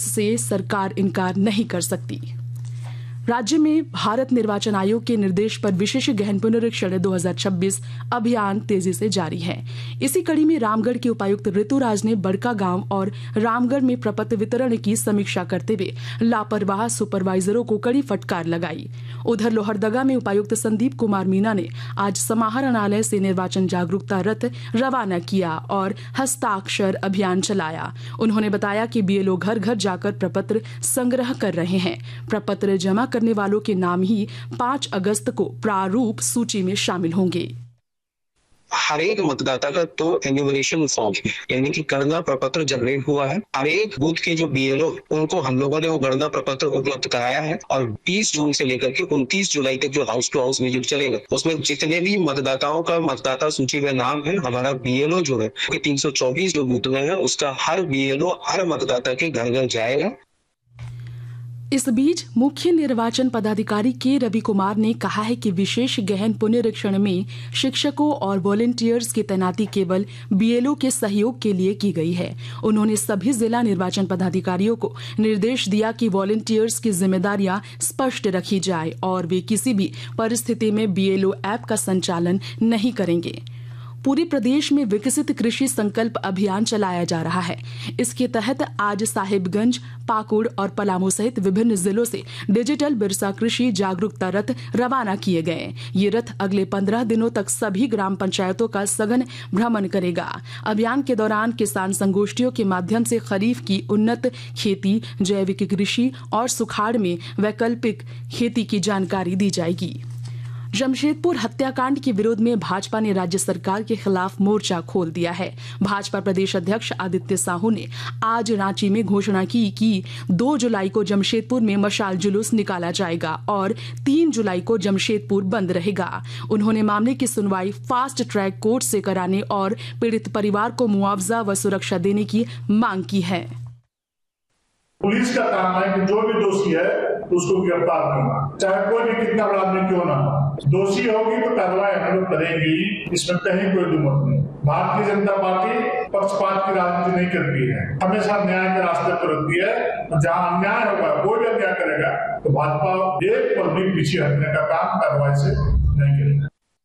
जिससे सरकार इनकार नहीं कर सकती। राज्य में भारत निर्वाचन आयोग के निर्देश पर विशेष गहन पुनरीक्षण 2026 अभियान तेजी से जारी है। इसी कड़ी में रामगढ़ के उपायुक्त ऋतुराज ने बड़का गांव और रामगढ़ में प्रपत्र वितरण की समीक्षा करते हुए लापरवाह सुपरवाइजरों को कड़ी फटकार लगाई। उधर लोहरदगा में उपायुक्त संदीप कुमार मीना ने आज समाहरणालय से निर्वाचन जागरूकता रथ रवाना किया और हस्ताक्षर अभियान चलाया। उन्होंने बताया कि बीएलओ घर घर जाकर प्रपत्र संग्रह कर रहे हैं। प्रपत्र जमा करने वालों के नाम ही 5 अगस्त को प्रारूप सूची में शामिल होंगे। हर एक मतदाता का तो एन्यूमरेशन फॉर्म यानी कि गणना प्रपत्र जनरेट हुआ है। हर एक बूथ के जो बीएलओ उनको हम लोगों ने वो गणना प्रपत्र उपलब्ध कराया है और 20 जून से लेकर के 29 जुलाई तक जो हाउस टू हाउस विजिट चलेगा उसमें जितने भी मतदाताओं का मतदाता सूची में नाम है, हमारा बीएलओ जो है 324 जो बूथ में है उसका हर बीएलओ हर मतदाता के घर घर जाएगा। इस बीच मुख्य निर्वाचन पदाधिकारी के रवि कुमार ने कहा है कि विशेष गहन पुनरीक्षण में शिक्षकों और वॉलंटियर्स की तैनाती केवल बीएलओ के सहयोग के लिए की गई है। उन्होंने सभी जिला निर्वाचन पदाधिकारियों को निर्देश दिया कि वॉलंटियर्स की जिम्मेदारियां स्पष्ट रखी जाए और वे किसी भी परिस्थिति में बीएलओ ऐप का संचालन नहीं करेंगे। पूरे प्रदेश में विकसित कृषि संकल्प अभियान चलाया जा रहा है। इसके तहत आज साहिबगंज, पाकुड़ और पलामू सहित विभिन्न जिलों से डिजिटल बिरसा कृषि जागरूकता रथ रवाना किए गए। ये रथ अगले 15 दिनों तक सभी ग्राम पंचायतों का सघन भ्रमण करेगा। अभियान के दौरान किसान संगोष्ठियों के माध्यम से खरीफ की उन्नत खेती, जैविक कृषि और सुखाड़ में वैकल्पिक खेती की जानकारी दी जाएगी। जमशेदपुर हत्याकांड के विरोध में भाजपा ने राज्य सरकार के खिलाफ मोर्चा खोल दिया है। भाजपा प्रदेश अध्यक्ष आदित्य साहू ने आज रांची में घोषणा की कि 2 जुलाई को जमशेदपुर में मशाल जुलूस निकाला जाएगा और 3 जुलाई को जमशेदपुर बंद रहेगा। उन्होंने मामले की सुनवाई फास्ट ट्रैक कोर्ट से कराने और पीड़ित परिवार को मुआवजा व सुरक्षा देने की मांग की है। पुलिस का काम है कि जो भी दोषी है उसको गिरफ्तार करना, चाहे कोई भी कितना बड़ा आदमी क्यों ना हो। दोषी होगी तो कार्रवाई हम लोग करेंगे, इसमें कहीं कोई दुमत नहीं। भारतीय जनता पार्टी पक्षपात की राजनीति नहीं करती है, हमेशा न्याय के रास्ते पर रहती है। जहाँ अन्याय होगा, कोई भी अन्याय करेगा तो भाजपा एक पल भी पीछे हटने का काम कार्रवाई से नहीं करेगा।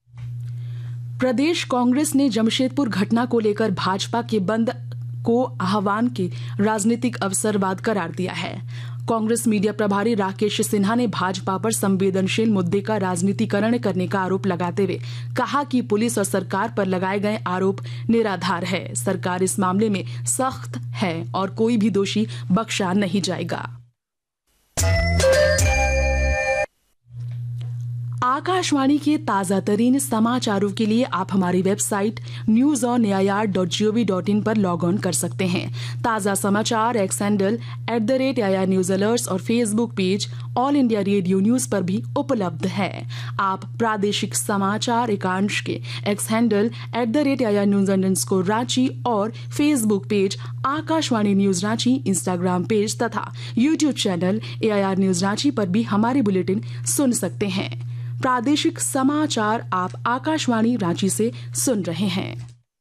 प्रदेश कांग्रेस ने जमशेदपुर घटना को लेकर भाजपा के बंद को आह्वान के राजनीतिक अवसरवाद करार दिया है। कांग्रेस मीडिया प्रभारी राकेश सिन्हा ने भाजपा पर संवेदनशील मुद्दे का राजनीतिकरण करने का आरोप लगाते हुए कहा कि पुलिस और सरकार पर लगाए गए आरोप निराधार है। सरकार इस मामले में सख्त है और कोई भी दोषी बख्शा नहीं जाएगा। आकाशवाणी के ताजा तरीन समाचारों के लिए आप हमारी वेबसाइट newsonair.gov.in पर लॉग ऑन कर सकते हैं। ताजा समाचार x handle @AIR news alerts और Facebook page all India radio news पर भी उपलब्ध है। आप प्रादेशिक समाचार एकांश के x handle @AIR news Ranchi और Facebook page Akashvani news Ranchi, Instagram page तथा YouTube channel AIR news Ranchi पर भी हमारे बुलेटिन सुन सकते हैं। प्रादेशिक समाचार आप आकाशवाणी रांची से सुन रहे हैं।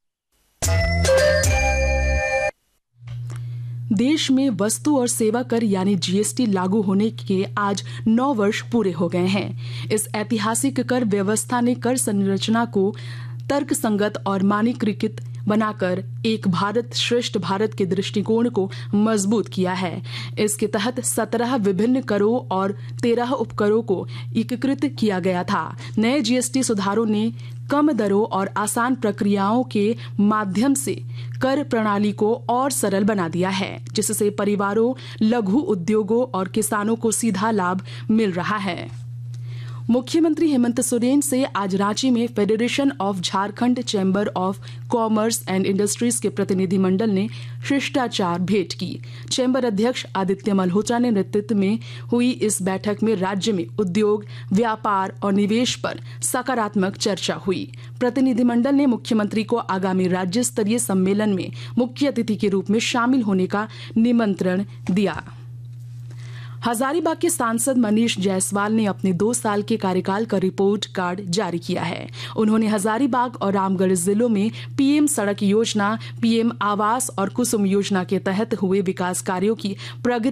देश में वस्तु और सेवा कर यानी जीएसटी लागू होने के आज 9 वर्ष पूरे हो गए हैं। इस ऐतिहासिक कर व्यवस्था ने कर संरचना को तर्कसंगत और मानकीकृत बनाकर एक भारत श्रेष्ठ भारत के दृष्टिकोण को मजबूत किया है। इसके तहत 17 विभिन्न करों और 13 उपकरों को एकीकृत किया गया था। नए जीएसटी सुधारों ने कम दरों और आसान प्रक्रियाओं के माध्यम से कर प्रणाली को और सरल बना दिया है, जिससे परिवारों, लघु उद्योगों और किसानों को सीधा लाभ मिल रहा है। मुख्यमंत्री हेमंत सोरेन से आज रांची में federation of Jharkhand chamber of commerce and industries के प्रतिनिधिमंडल ने शिष्टाचार भेंट की। चैम्बर अध्यक्ष आदित्य मल्होत्रा ने नेतृत्व में हुई इस बैठक में राज्य में उद्योग, व्यापार और निवेश पर सकारात्मक चर्चा हुई। प्रतिनिधिमंडल ने मुख्यमंत्री को आगामी राज्य स्तरीय सम्मेलन में मुख्य अतिथि के रूप में शामिल होने का निमंत्रण दिया। हजारीबाग के सांसद मनीष जायसवाल ने अपने 2 साल के कार्यकाल का रिपोर्ट कार्ड जारी किया है। उन्होंने हजारीबाग और रामगढ़ जिलों में पीएम सड़क योजना, पीएम आवास और कुसुम योजना के तहत हुए विकास कार्यों की प्रगति